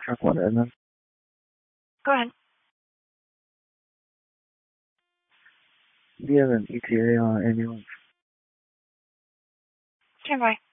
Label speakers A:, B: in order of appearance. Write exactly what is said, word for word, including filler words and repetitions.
A: Check one and then.
B: Go ahead.
A: Do you have an E T A on ambulance?
B: Stand by.